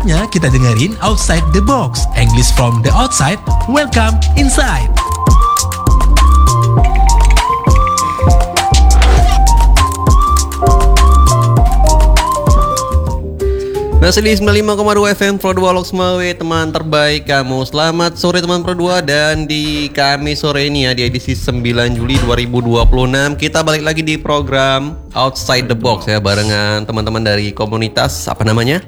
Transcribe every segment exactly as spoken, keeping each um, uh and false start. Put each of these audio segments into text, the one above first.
Saatnya kita dengerin Outside the Box, English from the outside, welcome inside. Masih di sembilan puluh lima koma dua F M Pro dua Loks Mawe, teman terbaik kamu. Selamat sore teman Pro dua, dan di Kamis sore ini ya, di edisi sembilan Juli dua ribu dua puluh enam kita balik lagi di program Outside the Box ya, barengan teman-teman dari komunitas apa namanya?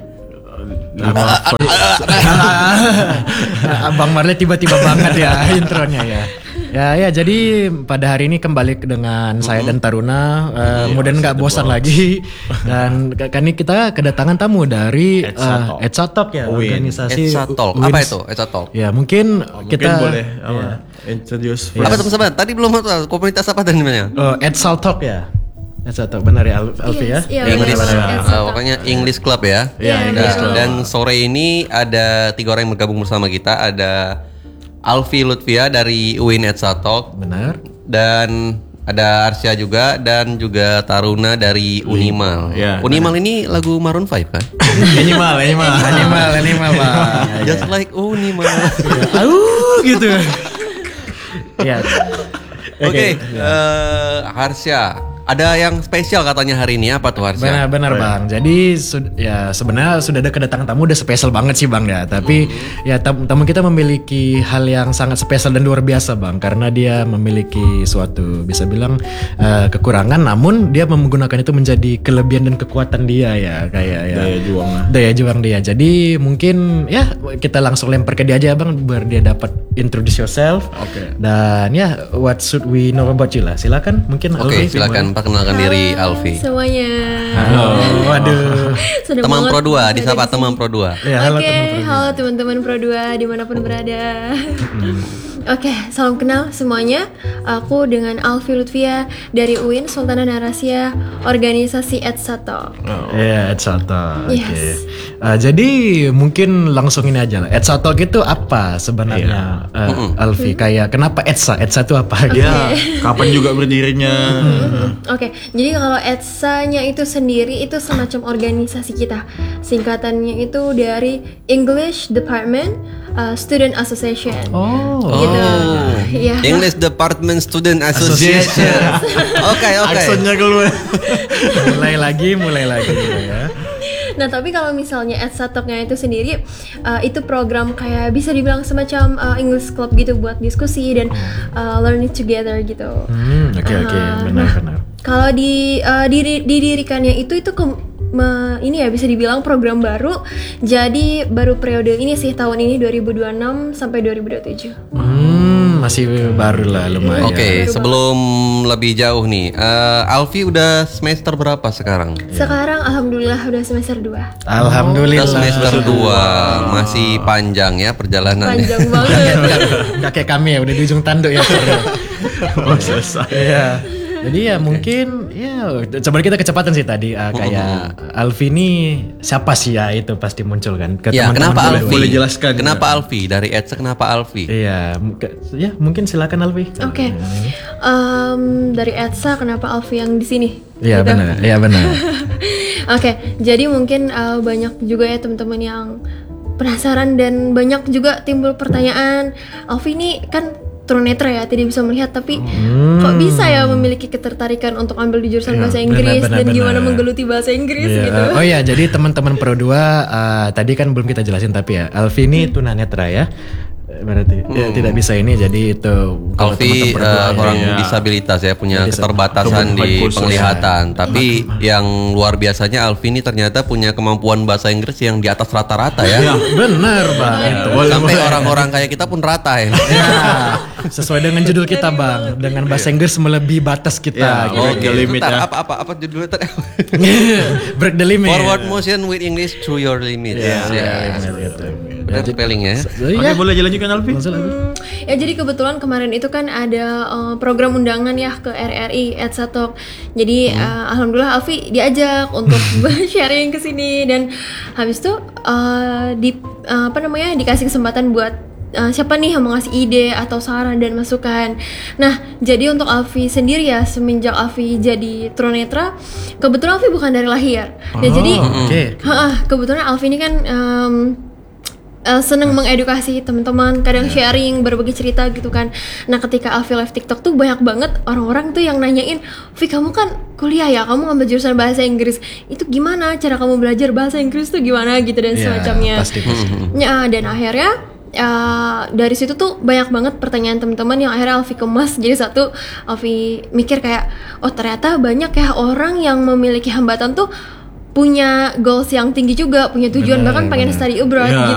Abang Marle tiba-tiba banget ya intronya ya. Ya ya, jadi pada hari ini kembali dengan saya dan Taruna. Uh, Kemudian nggak bosan lagi, dan kali ini kita kedatangan tamu dari uh, Edsa Talk ya, organisasi Edsa Talk. Apa itu Edsa Talk? Ya mungkin oh, kita mungkin boleh ya. introduce. Apa teman-teman? Tadi belum tahu komunitas apa tadi namanya? Uh, Edsa Talk ya. Edsa Talk, benar ya Alfi ya? Iya, English, benar. uh, pokoknya English Club ya. Iya, Dan, English Club. dan sore ini ada tiga orang yang bergabung bersama kita. Ada Alfi Lutfia dari U I N Edsa Talk. Benar. Dan ada Arsya juga, dan juga Taruna dari Unimal. Ya, Unimal ini lagu Maroon five kan? Animal, animal, Animal, animal Pak. Just like Unimal. Au gitu. Ya. Oke, eh, Harsya. Ada yang spesial katanya hari ini, apa tuh Harsya? Benar-benar Bang. Jadi sud- ya sebenarnya sudah ada kedatangan tamu udah spesial banget sih Bang ya. Tapi hmm. ya tam- tamu kita memiliki hal yang sangat spesial dan luar biasa Bang, karena dia memiliki suatu bisa bilang uh, kekurangan, namun dia menggunakan itu menjadi kelebihan dan kekuatan dia ya, kayak ya. Daya juang lah. Daya juang dia. Jadi mungkin ya kita langsung lempar ke dia aja Bang, biar dia dapat introduce yourself. Oke. Okay. Dan ya, what should we know about you lah? Silakan mungkin Oke, okay, Alfi. silakan perkenalkan diri Alfi. Semuanya. Halo, waduh. Senang Teman banget Pro dua, ada disapa di sini. teman Pro dua. Ya, halo Oke, teman Pro dua. halo teman-teman Pro dua dimanapun berada. Oke, salam kenal semuanya. Aku dengan Alfi Lutfia dari U I N Sultanah Narasia, organisasi Edsa Talk. Iya, Edsa Talk. Oke. Yes. Uh, jadi mungkin langsung ini aja lah. Edsa Talk itu apa sebenarnya? Uh, Alfi, kayak kenapa Edsa? Edsa itu apa? Gitu. Ya, kapan juga berdirinya? Oke, jadi kalau Edsa-nya itu sendiri itu semacam organisasi kita. Singkatannya itu dari English Department uh, Student Association. Oh. Gitu. Iya. English Department Student Association. Oke, oke. Aksennya keluar. mulai lagi, mulai lagi ya. Nah, tapi kalau misalnya Edsa Talk-nya itu sendiri uh, itu program kayak bisa dibilang semacam uh, English Club gitu buat diskusi dan uh, learning together gitu. Hmm, oke oke, Uh, benar-benar. Kalau di uh, diri, didirikannya itu itu ke, me, ini ya bisa dibilang program baru. Jadi baru periode ini sih, tahun ini dua ribu dua puluh enam sampai dua ribu dua puluh tujuh. Hmm, masih baru lah lumayan. Oke, sebelum lebih jauh nih, uh, Alfi udah semester berapa sekarang? Sekarang alhamdulillah udah semester dua. Alhamdulillah. Udah semester dua, masih panjang ya perjalanan. Panjang banget. Gak kayak kami ya, udah di ujung tanduk ya. Oh, selesai. Iya. Jadi ya mungkin ya coba kita kecepatan sih tadi uh, kayak Alfi ini siapa sih ya, itu pasti muncul kan ke Ya, teman-teman kenapa dulu. Alfi? Boleh jelaskan. Kenapa Alfi? Dari Edsa kenapa Alfi? Iya, m- ke- ya mungkin silakan Alfi. Oke. Em, dari Edsa kenapa Alfi yang di sini? Iya Gitu. benar, iya benar. Oke, jadi mungkin uh, banyak juga ya teman-teman yang penasaran dan banyak juga timbul pertanyaan, Alfi ini kan tunanetra ya, tidak bisa melihat, tapi Hmm. kok bisa ya memiliki ketertarikan untuk ambil di jurusan Ya, bahasa benar, Inggris benar, dan gimana benar. menggeluti bahasa Inggris Iya, gitu. Oh ya, jadi teman-teman Pro dua uh, tadi kan belum kita jelasin, tapi ya Alfi ini tunanetra ya. Berarti ya, tidak bisa ini, jadi itu kalau Alfi teman-teman Pro dua uh, orang ya. disabilitas ya, punya Bisa. keterbatasan Kebutuhan di khusus. penglihatan. Tapi yang luar biasanya Alfi ini ternyata punya kemampuan bahasa Inggris yang di atas rata-rata ya. benar Bang. Itu. Sampai orang-orang kayak kita pun rata ya. Ya, sesuai dengan judul kita Bang, dengan bahasa Inggris melebihi batas kita. Ya, gitu. Break the limit Bentar, ya. apa apa apa judulnya tadi? Break the limit. Forward motion with English through your limits. Ya, Ya. benar gitu. Benar spellingnya. Jadi Oke, ya, boleh dilanjutkan Alfi? Hmm, ya jadi kebetulan kemarin itu kan ada uh, program undangan ya ke R R I Edsa Talk. Jadi uh, alhamdulillah Alfi diajak untuk sharing ke sini, dan habis itu uh, di uh, apa namanya dikasih kesempatan buat uh, siapa nih yang mau ngasih ide atau saran dan masukan. Nah, jadi untuk Alfi sendiri ya, semenjak Alfi jadi tunanetra, kebetulan Alfi bukan dari lahir. Ya Oh, jadi oke. ha-ha, kebetulan Alfi ini kan um, Uh, seneng mengedukasi teman-teman, kadang sharing, berbagi cerita gitu kan. Nah ketika Alfi live TikTok tuh banyak banget orang-orang tuh yang nanyain, Vi kamu kan kuliah ya, kamu ngambil jurusan bahasa Inggris, itu gimana cara kamu belajar bahasa Inggris tuh gimana gitu dan Ya, semacamnya. pasti, pasti. Ya, dan akhirnya uh, dari situ tuh banyak banget pertanyaan teman-teman yang akhirnya Alfi kemas jadi satu. Alfi mikir kayak, oh ternyata banyak ya orang yang memiliki hambatan tuh punya goals yang tinggi juga, punya tujuan Bener, bahkan pengen bener. study abroad Ya,